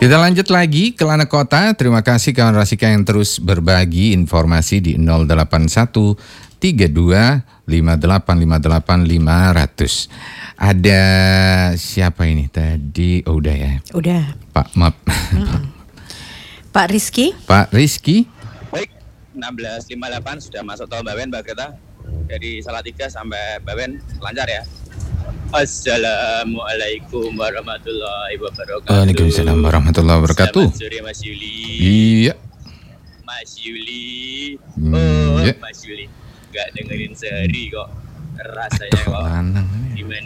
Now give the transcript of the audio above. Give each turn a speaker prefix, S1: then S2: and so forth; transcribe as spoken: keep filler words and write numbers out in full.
S1: Kita lanjut lagi ke Lana Kota. Terima kasih kawan Rasika yang terus berbagi informasi di nol delapan satu tiga dua lima delapan lima delapan lima nol nol. Ada siapa ini tadi? Oh, udah ya.
S2: Udah.
S1: Pak Map.
S2: Hmm. Pak Rizky.
S1: Pak Rizky.
S3: Baik, enam belas lima puluh delapan sudah masuk tol Bawen Mbak Greta. Dari Salatiga sampai Bawen lancar ya. Assalamualaikum warahmatullahi wabarakatuh.
S1: Waalaikumsalam warahmatullahi wabarakatuh.
S3: Selamat sore Mas Yuli.
S1: Iya.
S3: Mas Yuli.
S1: Hmm,
S3: Oh,
S1: iya.
S3: Mas Yuli. Gak dengerin sehari kok. Rasanya kok.
S1: Lanang.
S3: Gimana?